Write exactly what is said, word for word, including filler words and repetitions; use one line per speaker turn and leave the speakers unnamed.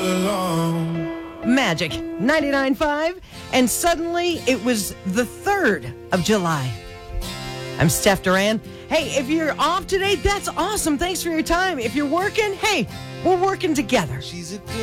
alone.
Magic ninety-nine point five, and suddenly it was the third of July. I'm Steph Duran. Hey, if you're off today, that's awesome. Thanks for your time. If you're working, hey, we're working together.
She's a good